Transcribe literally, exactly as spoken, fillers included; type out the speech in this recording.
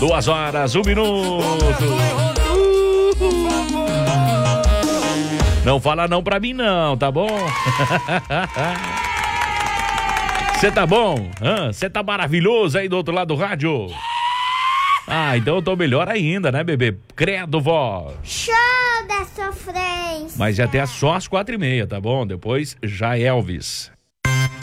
Duas horas, um minuto. Não fala não pra mim não, tá bom? Você tá bom? Você tá maravilhoso aí do outro lado do rádio? Ah, então eu tô melhor ainda, né, bebê? Credo, vó. Show da sofrência. Mas já até só às quatro e meia, tá bom? Depois já Elvis.